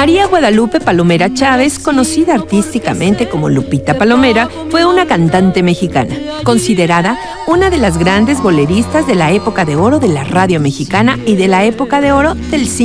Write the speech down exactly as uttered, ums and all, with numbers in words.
María Guadalupe Palomera Chávez, conocida artísticamente como Lupita Palomera, fue una cantante mexicana, considerada una de las grandes boleristas de la época de oro de la radio mexicana y de la época de oro del cine